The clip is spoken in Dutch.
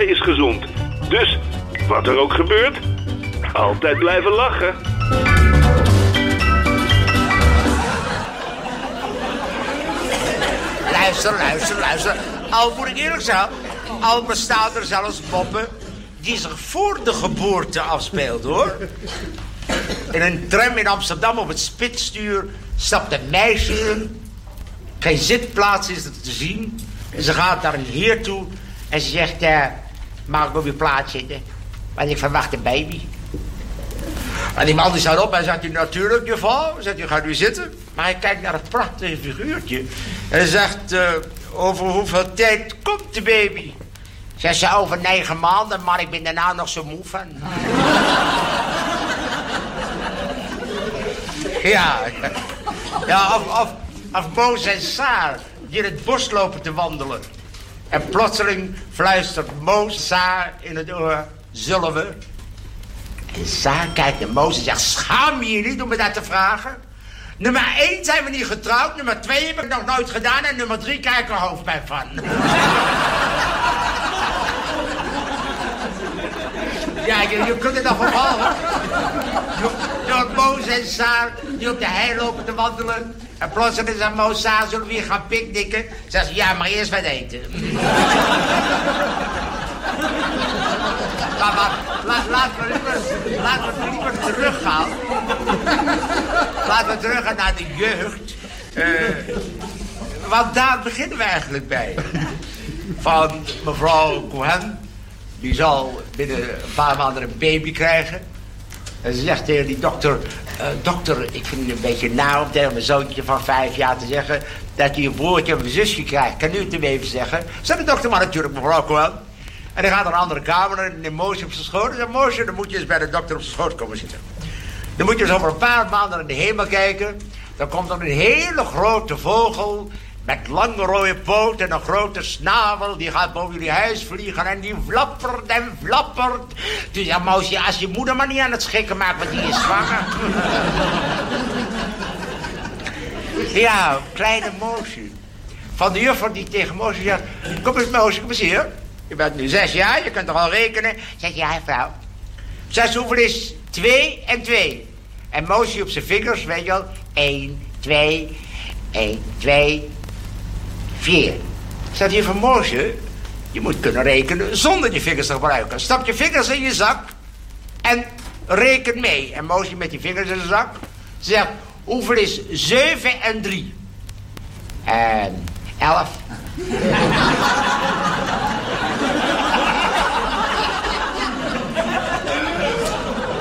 lachen is gezond. Dus, wat er ook gebeurt, altijd blijven lachen. Luister. Al moet ik eerlijk zeggen, al bestaan er zelfs moppen die zich voor de geboorte afspeelden, hoor. In een tram in Amsterdam op het Spitstuur stapt een meisje in. Geen zitplaats is er te zien. En ze gaat naar een heer toe en ze zegt, mag ik op je plaats zitten? Want ik verwacht een baby. En die man die staat op en zegt, natuurlijk juffrouw. Zegt, u gaat nu zitten. Maar hij kijkt naar het prachtige figuurtje. En hij zegt, over hoeveel tijd komt de baby? Zegt ze, over 9 maanden, maar ik ben daarna nog zo moe van. Ja, of Moos en Saar die in het bos lopen te wandelen. En plotseling fluistert Moos Saar in het oor, zullen we? En Saar kijkt naar Moos en zegt, schaam je niet om me dat te vragen? Nummer 1 zijn we niet getrouwd, nummer 2 heb ik nog nooit gedaan en nummer 3 krijg ik er hoofdpijn van. Ja, je kunt het nog vervolgen. Door Moos en Saar die op de hei lopen te wandelen. En plotseling zegt Moos, Saar, zullen we hier gaan picknicken? Zegt ze, ja, maar eerst wat eten. Laten we liever teruggaan. Laten we teruggaan naar de jeugd. Want daar beginnen we eigenlijk bij. Van mevrouw Cohen. Die zal binnen een paar maanden een baby krijgen. En ze zegt tegen die dokter... dokter, ik vind het een beetje naar om tegen mijn zoontje van 5 jaar te zeggen... dat hij een broertje of een zusje krijgt. Kan u het hem even zeggen? Zegt de dokter, maar natuurlijk, mevrouw Cohen. En dan gaat naar een andere kamer en neemt Moosje op zijn schoot. En zegt Moosje, dan moet je eens bij de dokter op zijn schoot komen zitten. Dan moet je eens over een paar maanden in de hemel kijken. Dan komt er een hele grote vogel... met lange rode poot en een grote snavel. Die gaat boven jullie huis vliegen en die flappert en flappert. Dus ja, Moosje, als je moeder maar niet aan het schikken maakt, want die is zwanger. Ja, kleine Moosje. Van de juffrouw die tegen Moosje zegt... Kom eens Moosje, kom eens hier. Je bent nu 6 jaar, je kunt toch al rekenen? Zegt ja, vrouw. 6 hoeveel is 2 en 2? En Moosje op zijn vingers, weet je wel. 1, 2, 1, 2... 4. Zegt juffrouw Moosje, je moet kunnen rekenen zonder je vingers te gebruiken. Stap je vingers in je zak en reken mee. En Moosje met die vingers in zijn zak zegt, hoeveel is 7 en 3? 11.